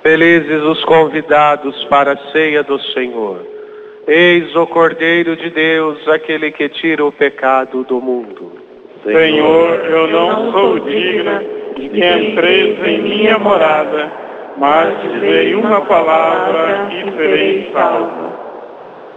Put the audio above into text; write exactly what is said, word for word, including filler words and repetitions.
Felizes os convidados para a ceia do Senhor. Eis o Cordeiro de Deus, aquele que tira o pecado do mundo. Senhor, eu não sou digna de que entreis em minha morada, mas dizei uma palavra e serei salvo.